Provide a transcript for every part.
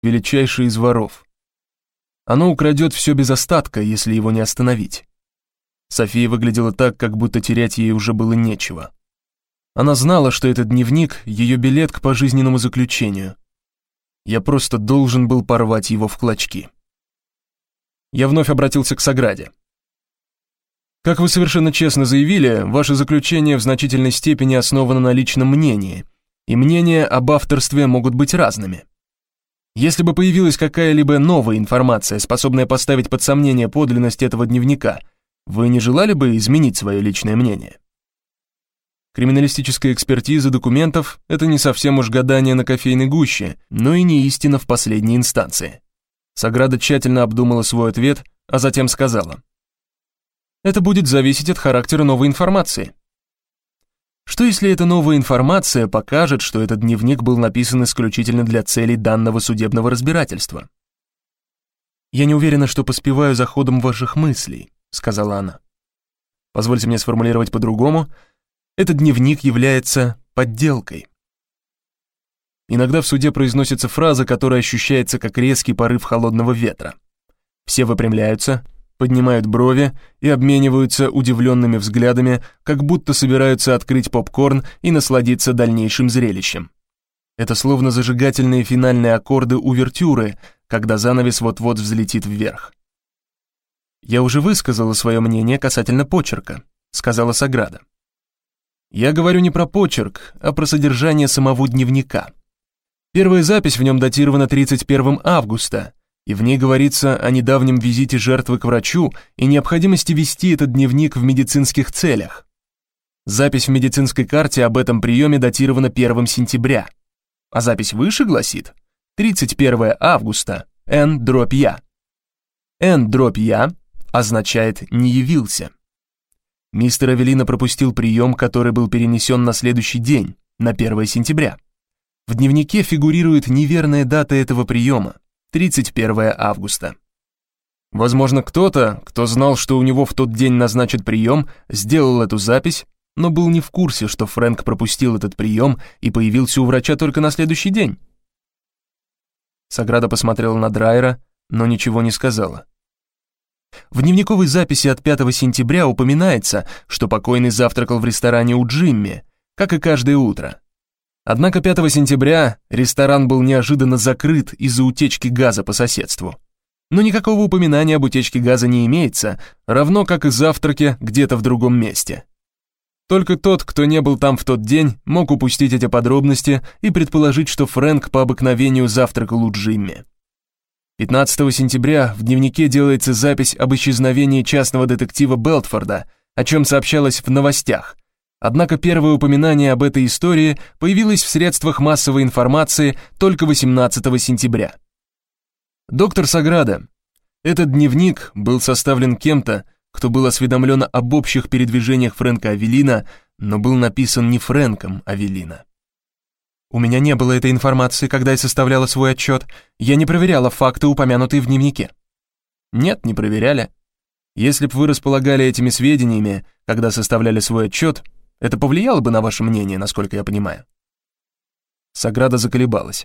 величайший из воров. Оно украдет все без остатка, если его не остановить. София выглядела так, как будто терять ей уже было нечего. Она знала, что этот дневник — ее билет к пожизненному заключению. Я просто должен был порвать его в клочки. Я вновь обратился к Саграде. Как вы совершенно честно заявили, ваше заключение в значительной степени основано на личном мнении, и мнения об авторстве могут быть разными. Если бы появилась какая-либо новая информация, способная поставить под сомнение подлинность этого дневника, вы не желали бы изменить свое личное мнение? Криминалистическая экспертиза документов – это не совсем уж гадание на кофейной гуще, но и не истина в последней инстанции. Саграда тщательно обдумала свой ответ, а затем сказала: «Это будет зависеть от характера новой информации. Что если эта новая информация покажет, что этот дневник был написан исключительно для целей данного судебного разбирательства?» «Я не уверена, что поспеваю за ходом ваших мыслей», — сказала она. «Позвольте мне сформулировать по-другому. Этот дневник является подделкой». Иногда в суде произносится фраза, которая ощущается как резкий порыв холодного ветра. Все выпрямляются, поднимают брови и обмениваются удивленными взглядами, как будто собираются открыть попкорн и насладиться дальнейшим зрелищем. Это словно зажигательные финальные аккорды увертюры, когда занавес вот-вот взлетит вверх. «Я уже высказала свое мнение касательно почерка», — сказала Саграда. «Я говорю не про почерк, а про содержание самого дневника. Первая запись в нем датирована 31 августа, и в ней говорится о недавнем визите жертвы к врачу и необходимости вести этот дневник в медицинских целях. Запись в медицинской карте об этом приеме датирована 1 сентября, а запись выше гласит 31 августа, Н-Я. Н-Я означает «не явился». Мистер Авеллино пропустил прием, который был перенесен на следующий день, на 1 сентября. В дневнике фигурирует неверная дата этого приема, 31 августа. Возможно, кто-то, кто знал, что у него в тот день назначат прием, сделал эту запись, но был не в курсе, что Фрэнк пропустил этот прием и появился у врача только на следующий день. Саграда посмотрела на Драйера, но ничего не сказала. В дневниковой записи от 5 сентября упоминается, что покойный завтракал в ресторане у Джимми, как и каждое утро. Однако 5 сентября ресторан был неожиданно закрыт из-за утечки газа по соседству. Но никакого упоминания об утечке газа не имеется, равно как и завтраке где-то в другом месте. Только тот, кто не был там в тот день, мог упустить эти подробности и предположить, что Фрэнк по обыкновению завтракал у Джимми. 15 сентября в дневнике делается запись об исчезновении частного детектива Белтфорда, о чем сообщалось в новостях. Однако первое упоминание об этой истории появилось в средствах массовой информации только 18 сентября. Доктор Саграда, этот дневник был составлен кем-то, кто был осведомлен об общих передвижениях Фрэнка Авеллино, но был написан не Фрэнком Авеллино. У меня не было этой информации, когда я составляла свой отчет. Я не проверяла факты, упомянутые в дневнике. Нет, не проверяли. Если бы вы располагали этими сведениями, когда составляли свой отчет, это повлияло бы на ваше мнение, насколько я понимаю. Саграда заколебалась.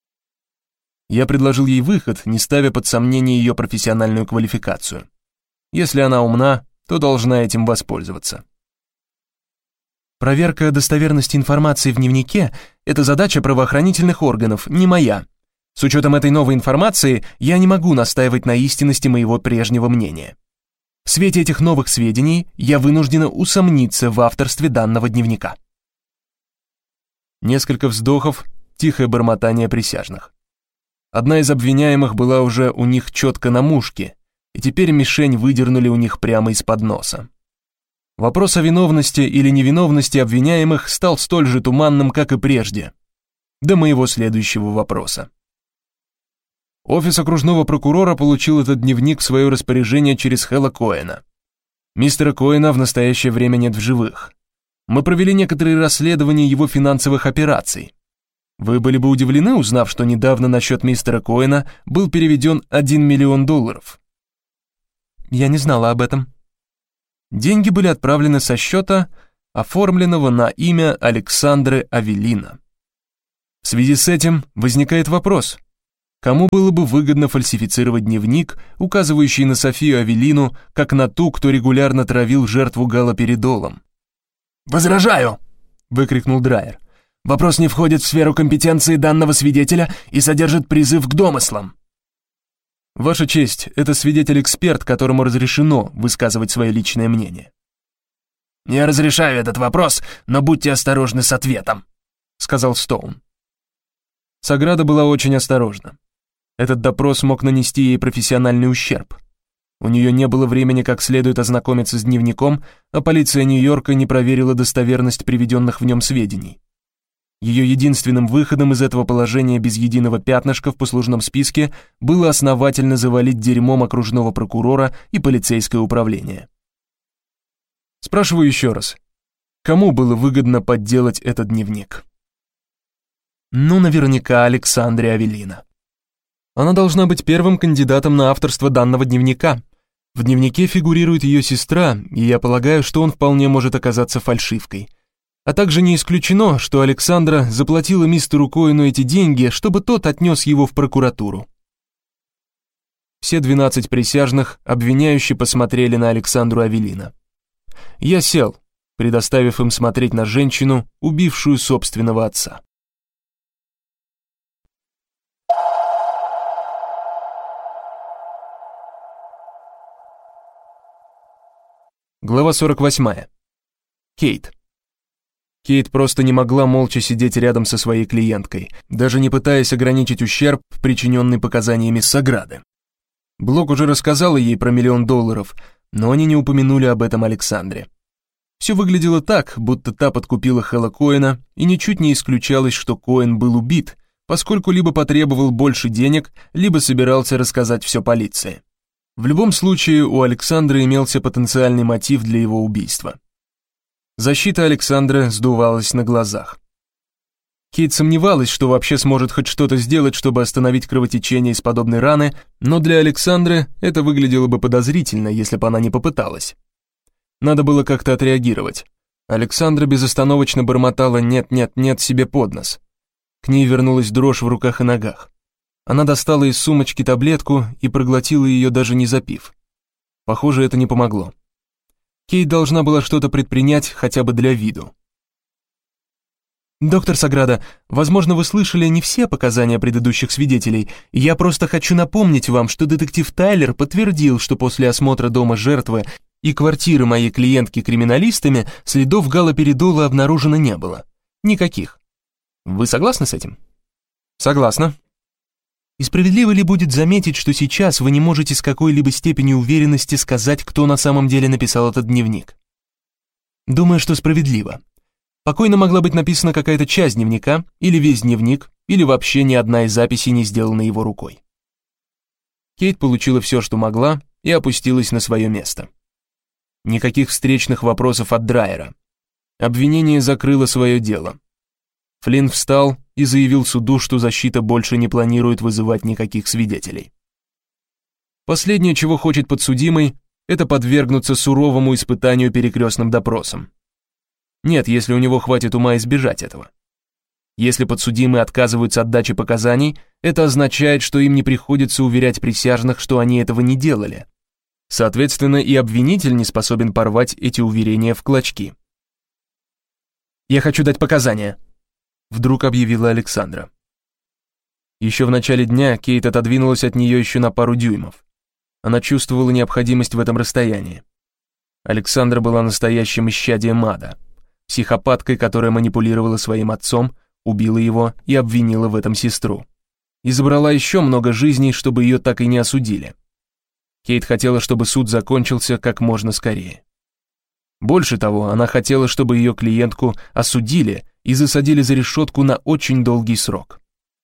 Я предложил ей выход, не ставя под сомнение ее профессиональную квалификацию. Если она умна, то должна этим воспользоваться. Проверка достоверности информации в дневнике – это задача правоохранительных органов, не моя. С учетом этой новой информации я не могу настаивать на истинности моего прежнего мнения. В свете этих новых сведений я вынуждена усомниться в авторстве данного дневника. Несколько вздохов, тихое бормотание присяжных. Одна из обвиняемых была уже у них четко на мушке, и теперь мишень выдернули у них прямо из-под носа. Вопрос о виновности или невиновности обвиняемых стал столь же туманным, как и прежде, до моего следующего вопроса. Офис окружного прокурора получил этот дневник в свое распоряжение через Хэлла Коэна. Мистера Коэна в настоящее время нет в живых. Мы провели некоторые расследования его финансовых операций. Вы были бы удивлены, узнав, что недавно на счет мистера Коэна был переведен $1 миллион. Я не знала об этом. Деньги были отправлены со счета, оформленного на имя Александры Авеллино. В связи с этим возникает вопрос: Кому было бы выгодно фальсифицировать дневник, указывающий на Софию Авелину, как на ту, кто регулярно травил жертву галоперидолом? «Возражаю!» — выкрикнул Драйер. «Вопрос не входит в сферу компетенции данного свидетеля и содержит призыв к домыслам». «Ваша честь, это свидетель-эксперт, которому разрешено высказывать свое личное мнение». «Я разрешаю этот вопрос, но будьте осторожны с ответом», — сказал Стоун. Саграда была очень осторожна. Этот допрос мог нанести ей профессиональный ущерб. У нее не было времени как следует ознакомиться с дневником, а полиция Нью-Йорка не проверила достоверность приведенных в нем сведений. Ее единственным выходом из этого положения без единого пятнышка в послужном списке было основательно завалить дерьмом окружного прокурора и полицейское управление. Спрашиваю еще раз, кому было выгодно подделать этот дневник? Ну, наверняка Александре Авелина. Она должна быть первым кандидатом на авторство данного дневника. В дневнике фигурирует ее сестра, и я полагаю, что он вполне может оказаться фальшивкой. А также не исключено, что Александра заплатила мистеру Коэну эти деньги, чтобы тот отнес его в прокуратуру. Все 12 присяжных обвиняюще посмотрели на Александру Авелина. Я сел, предоставив им смотреть на женщину, убившую собственного отца. Глава 48. Кейт. Кейт просто не могла молча сидеть рядом со своей клиенткой, даже не пытаясь ограничить ущерб, причиненный показаниями Саграды. Блок уже рассказал ей про $1 миллион, но они не упомянули об этом Александре. Все выглядело так, будто та подкупила Хэла Коэна, и ничуть не исключалось, что Коэн был убит, поскольку либо потребовал больше денег, либо собирался рассказать все полиции. В любом случае, у Александры имелся потенциальный мотив для его убийства. Защита Александры сдувалась на глазах. Кейт сомневалась, что вообще сможет хоть что-то сделать, чтобы остановить кровотечение из подобной раны, но для Александры это выглядело бы подозрительно, если бы она не попыталась. Надо было как-то отреагировать. Александра безостановочно бормотала «нет-нет-нет» себе под нос. К ней вернулась дрожь в руках и ногах. Она достала из сумочки таблетку и проглотила ее, даже не запив. Похоже, это не помогло. Кейт должна была что-то предпринять хотя бы для виду. «Доктор Саграда, возможно, вы слышали не все показания предыдущих свидетелей. Я просто хочу напомнить вам, что детектив Тайлер подтвердил, что после осмотра дома жертвы и квартиры моей клиентки криминалистами следов галоперидола обнаружено не было. Никаких. Вы согласны с этим?» «Согласна». «И справедливо ли будет заметить, что сейчас вы не можете с какой-либо степенью уверенности сказать, кто на самом деле написал этот дневник?» «Думаю, что справедливо. Покойно могла быть написана какая-то часть дневника, или весь дневник, или вообще ни одна из записей не сделана его рукой». Кейт получила все, что могла, и опустилась на свое место. Никаких встречных вопросов от Драйера. Обвинение закрыло свое дело. Флинн встал и заявил суду, что защита больше не планирует вызывать никаких свидетелей. Последнее, чего хочет подсудимый, это подвергнуться суровому испытанию перекрестным допросом. Нет, если у него хватит ума избежать этого. Если подсудимые отказываются от дачи показаний, это означает, что им не приходится уверять присяжных, что они этого не делали. Соответственно, и обвинитель не способен порвать эти уверения в клочки. «Я хочу дать показания», — вдруг объявила Александра. Еще в начале дня Кейт отодвинулась от нее еще на пару дюймов. Она чувствовала необходимость в этом расстоянии. Александра была настоящим исчадием ада, психопаткой, которая манипулировала своим отцом, убила его и обвинила в этом сестру. И забрала еще много жизней, чтобы ее так и не осудили. Кейт хотела, чтобы суд закончился как можно скорее. Больше того, она хотела, чтобы ее клиентку осудили и засадили за решетку на очень долгий срок.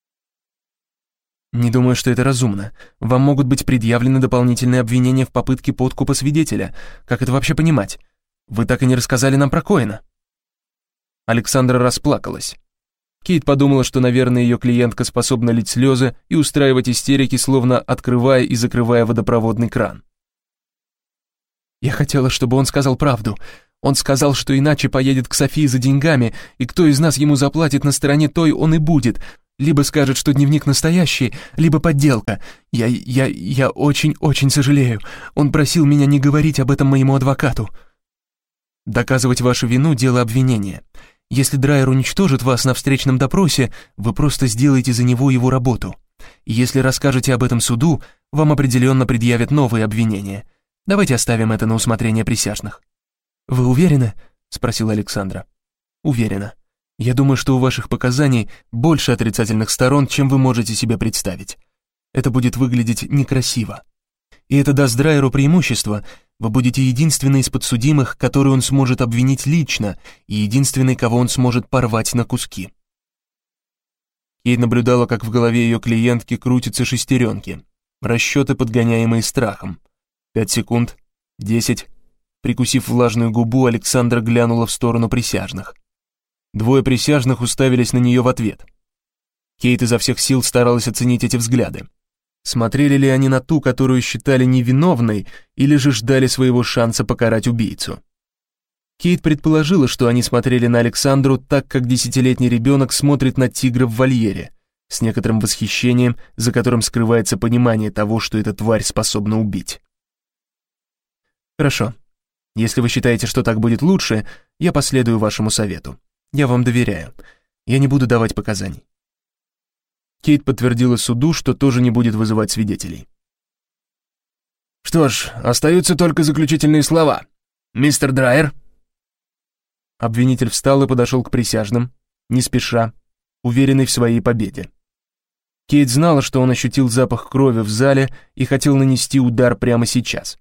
«Не думаю, что это разумно. Вам могут быть предъявлены дополнительные обвинения в попытке подкупа свидетеля. Как это вообще понимать? Вы так и не рассказали нам про Коэна». Александра расплакалась. Кейт подумала, что, наверное, ее клиентка способна лить слезы и устраивать истерики, словно открывая и закрывая водопроводный кран. «Я хотела, чтобы он сказал правду. Он сказал, что иначе поедет к Софии за деньгами, и кто из нас ему заплатит на стороне той, он и будет. Либо скажет, что дневник настоящий, либо подделка. Я очень-очень сожалею. Он просил меня не говорить об этом моему адвокату. Доказывать вашу вину — дело обвинения. Если Драйер уничтожит вас на встречном допросе, вы просто сделаете за него его работу. И если расскажете об этом суду, вам определенно предъявят новые обвинения. Давайте оставим это на усмотрение присяжных». «Вы уверены?» — спросила Александра. «Уверена. Я думаю, что у ваших показаний больше отрицательных сторон, чем вы можете себе представить. Это будет выглядеть некрасиво. И это даст Драйеру преимущество. Вы будете единственный из подсудимых, который он сможет обвинить лично, и единственный, кого он сможет порвать на куски». Кейт наблюдала, как в голове ее клиентки крутятся шестеренки, расчеты, подгоняемые страхом. 5 секунд, 10. Прикусив влажную губу, Александра глянула в сторону присяжных. 2 присяжных уставились на нее в ответ. Кейт изо всех сил старалась оценить эти взгляды. Смотрели ли они на ту, которую считали невиновной, или же ждали своего шанса покарать убийцу? Кейт предположила, что они смотрели на Александру так, как 10-летний ребенок смотрит на тигра в вольере, с некоторым восхищением, за которым скрывается понимание того, что эта тварь способна убить. «Хорошо. Если вы считаете, что так будет лучше, я последую вашему совету. Я вам доверяю. Я не буду давать показаний». Кейт подтвердила суду, что тоже не будет вызывать свидетелей. «Что ж, остаются только заключительные слова. Мистер Драйер?» Обвинитель встал и подошел к присяжным, не спеша, уверенный в своей победе. Кейт знала, что он ощутил запах крови в зале и хотел нанести удар прямо сейчас.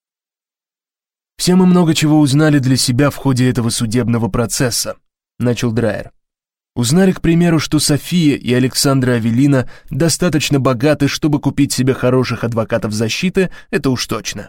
«Все мы много чего узнали для себя в ходе этого судебного процесса», — начал Драйер. «Узнали, к примеру, что София и Александра Авелина достаточно богаты, чтобы купить себе хороших адвокатов защиты, это уж точно».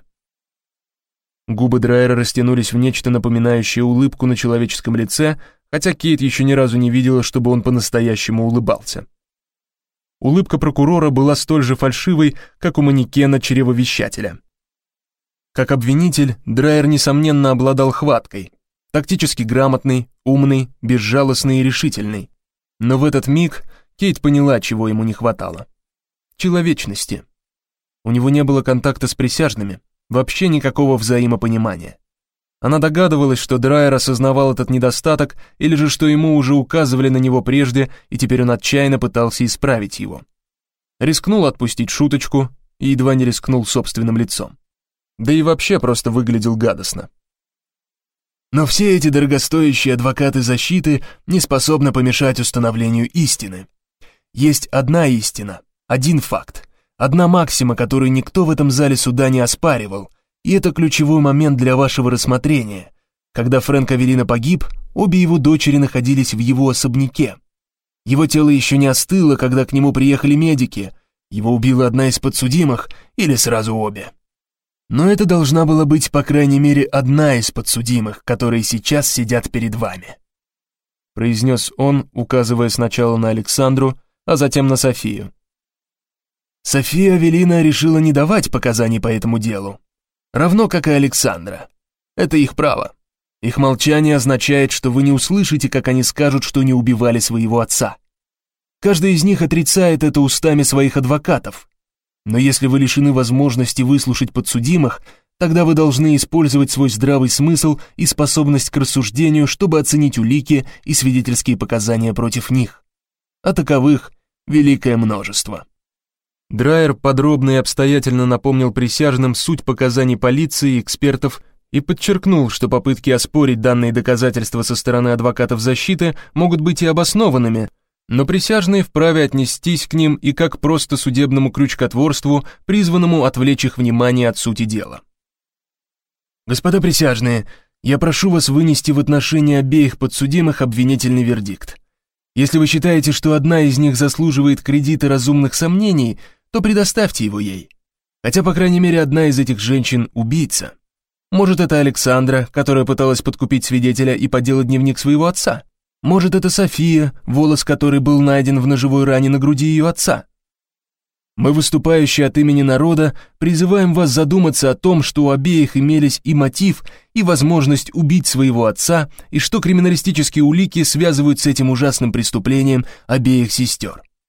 Губы Драйера растянулись в нечто напоминающее улыбку на человеческом лице, хотя Кейт еще ни разу не видела, чтобы он по-настоящему улыбался. Улыбка прокурора была столь же фальшивой, как у манекена чревовещателя. Как обвинитель, Драйер, несомненно, обладал хваткой, тактически грамотный, умный, безжалостный и решительный. Но в этот миг Кейт поняла, чего ему не хватало. Человечности. У него не было контакта с присяжными, вообще никакого взаимопонимания. Она догадывалась, что Драйер осознавал этот недостаток, или же что ему уже указывали на него прежде, и теперь он отчаянно пытался исправить его. Рискнул отпустить шуточку и едва не рискнул собственным лицом. Да и вообще просто выглядел гадостно. Но все эти дорогостоящие адвокаты защиты не способны помешать установлению истины. Есть одна истина, один факт, одна максима, которую никто в этом зале суда не оспаривал, и это ключевой момент для вашего рассмотрения. Когда Фрэнк Авелино погиб, обе его дочери находились в его особняке. Его тело еще не остыло, когда к нему приехали медики, его убила одна из подсудимых или сразу обе. Но это должна была быть, по крайней мере, одна из подсудимых, которые сейчас сидят перед вами», произнес он, указывая сначала на Александру, а затем на Софию. София Авелина решила не давать показаний по этому делу, равно как и Александра. Это их право. Их молчание означает, что вы не услышите, как они скажут, что не убивали своего отца. Каждый из них отрицает это устами своих адвокатов. Но если вы лишены возможности выслушать подсудимых, тогда вы должны использовать свой здравый смысл и способность к рассуждению, чтобы оценить улики и свидетельские показания против них. А таковых великое множество. Драйер подробно и обстоятельно напомнил присяжным суть показаний полиции и экспертов и подчеркнул, что попытки оспорить данные доказательства со стороны адвокатов защиты могут быть и обоснованными, но присяжные вправе отнестись к ним и как просто судебному крючкотворству, призванному отвлечь их внимание от сути дела. Господа присяжные, я прошу вас вынести в отношении обеих подсудимых обвинительный вердикт. Если вы считаете, что одна из них заслуживает кредита разумных сомнений, то предоставьте его ей. Хотя, по крайней мере, одна из этих женщин – убийца. Может, это Александра, которая пыталась подкупить свидетеля и подделать дневник своего отца. Может, это София, волос которой был найден в ножевой ране на груди ее отца. Мы, выступающие от имени народа, призываем вас задуматься о том, что у обеих имелись и мотив, и возможность убить своего отца, и что криминалистические улики связывают с этим ужасным преступлением обеих сестер.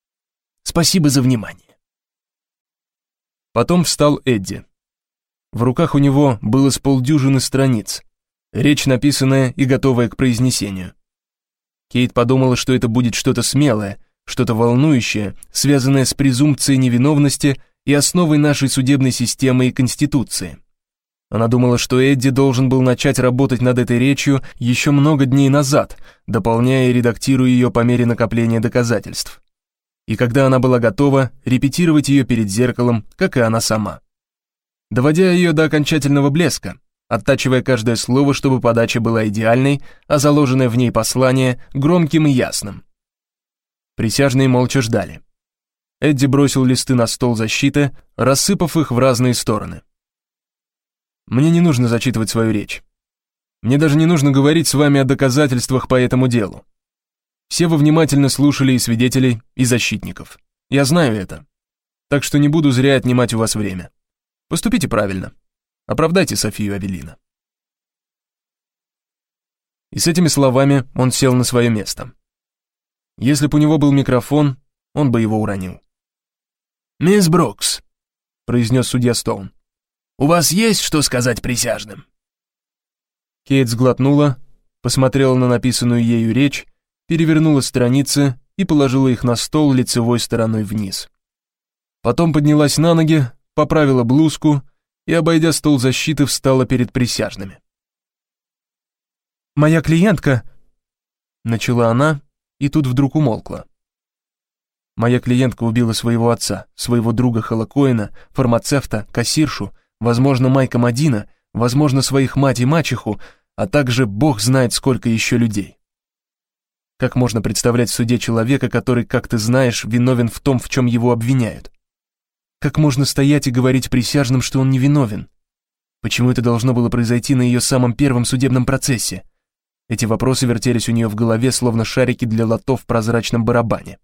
Спасибо за внимание». Потом встал Эдди. В руках у него было с полдюжины страниц, речь написанная и готовая к произнесению. Кейт подумала, что это будет что-то смелое, что-то волнующее, связанное с презумпцией невиновности и основой нашей судебной системы и Конституции. Она думала, что Эдди должен был начать работать над этой речью еще много дней назад, дополняя и редактируя ее по мере накопления доказательств. И когда она была готова, репетировать ее перед зеркалом, как и она сама. Доводя ее до окончательного блеска, оттачивая каждое слово, чтобы подача была идеальной, а заложенное в ней послание громким и ясным. Присяжные молча ждали. Эдди бросил листы на стол защиты, рассыпав их в разные стороны. «Мне не нужно зачитывать свою речь. Мне даже не нужно говорить с вами о доказательствах по этому делу. Все вы внимательно слушали и свидетелей, и защитников. Я знаю это. Так что не буду зря отнимать у вас время. Поступите правильно. Оправдайте Софию Авелина». И с этими словами он сел на свое место. Если бы у него был микрофон, он бы его уронил. «Мисс Брукс», — произнес судья Стоун, — «у вас есть что сказать присяжным?» Кейт сглотнула, посмотрела на написанную ею речь, перевернула страницы и положила их на стол лицевой стороной вниз. Потом поднялась на ноги, поправила блузку и, обойдя стол защиты, встала перед присяжными. «Моя клиентка», — начала она, и тут вдруг умолкла. «Моя клиентка убила своего отца, своего друга Хэлла Коэна, фармацевта, кассиршу, возможно, Майка Мадина, возможно, своих мать и мачеху, а также бог знает сколько еще людей. Как можно представлять в суде человека, который, как ты знаешь, виновен в том, в чем его обвиняют? Как можно стоять и говорить присяжным, что он невиновен? Почему это должно было произойти на ее самом первом судебном процессе? Эти вопросы вертелись у нее в голове, словно шарики для лото в прозрачном барабане.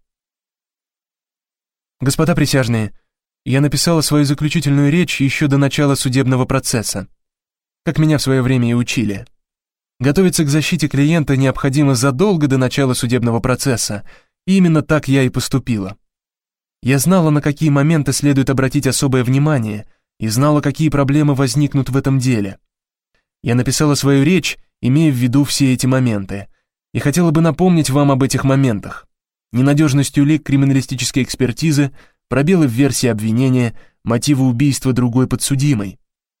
«Господа присяжные, я написала свою заключительную речь еще до начала судебного процесса, как меня в свое время и учили. Готовиться к защите клиента необходимо задолго до начала судебного процесса, и именно так я и поступила. Я знала, на какие моменты следует обратить особое внимание, и знала, какие проблемы возникнут в этом деле. Я написала свою речь, имея в виду все эти моменты, и хотела бы напомнить вам об этих моментах. Ненадежность улик криминалистической экспертизы, пробелы в версии обвинения, мотивы убийства другой подсудимой».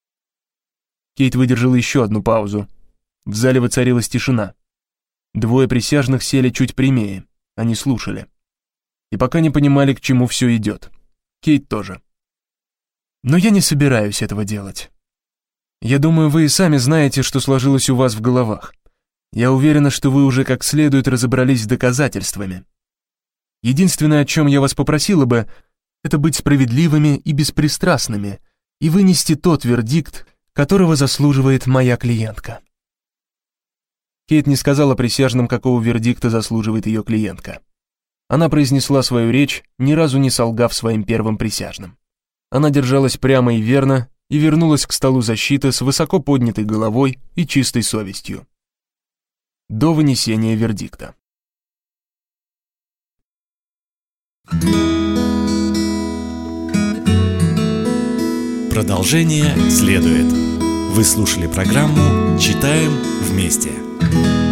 Кейт выдержала еще одну паузу. В зале воцарилась тишина. Двое присяжных сели чуть прямее, они слушали. И пока не понимали, к чему все идет. Кейт тоже. «Но я не собираюсь этого делать. Я думаю, вы и сами знаете, что сложилось у вас в головах. Я уверена, что вы уже как следует разобрались с доказательствами. Единственное, о чем я вас попросила бы, это быть справедливыми и беспристрастными и вынести тот вердикт, которого заслуживает моя клиентка». Кейт не сказала присяжным, какого вердикта заслуживает ее клиентка. Она произнесла свою речь, ни разу не солгав своим первым присяжным. Она держалась прямо и верно и вернулась к столу защиты с высоко поднятой головой и чистой совестью. До вынесения вердикта. Продолжение следует. Вы слушали программу «Читаем вместе».